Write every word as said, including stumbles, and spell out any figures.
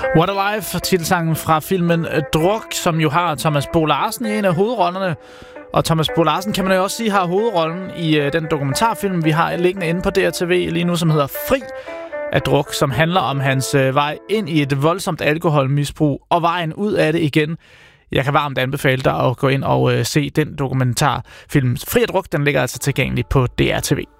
What a Life, titelsangen fra filmen Druk, som jo har Thomas Bo Larsen i en af hovedrollerne. Og Thomas Bo Larsen kan man jo også sige har hovedrollen i uh, den dokumentarfilm, vi har liggende inde på D R T V lige nu, som hedder Fri af Druk, som handler om hans uh, vej ind i et voldsomt alkoholmisbrug og vejen ud af det igen. Jeg kan varmt anbefale dig at gå ind og uh, se den dokumentarfilm Fri af Druk. Den ligger altså tilgængelig på D R T V.